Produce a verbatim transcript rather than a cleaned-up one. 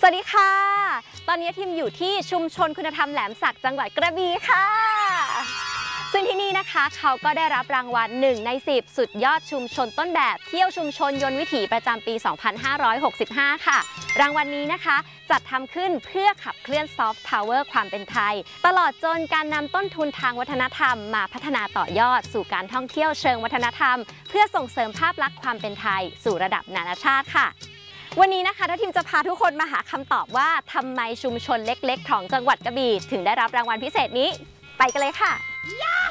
วัสดีค่ะตอนนี้ทีมอยู่ที่ชุมชนคุณธรรมแหลมสักจังหวัดกระบี่ค่ะซึ่งที่นี่นะคะเขาก็ได้รับรางวัลหนึ่งในสิบสุดยอดชุมชนต้นแบบเที่ยวชุมชนยนต์วิถีประจำปี สองพันห้าร้อยหกสิบห้า ค่ะรางวัลนี้นะคะจัดทำขึ้นเพื่อขับเคลื่อนซอฟต์พาวเวอร์ความเป็นไทยตลอดจนการนำต้นทุนทางวัฒนธรรมมาพัฒนาต่อยอดสู่การท่องเที่ยวเชิงวัฒนธรรมเพื่อส่งเสริมภาพลักษณ์ความเป็นไทยสู่ระดับนานาชาติค่ะวันนี้นะคะทัพทีมจะพาทุกคนมาหาคำตอบว่าทำไมชุมชนเล็กๆของจังหวัดกระบี่ถึงได้รับรางวัลพิเศษนี้ไปกันเลยค่ะ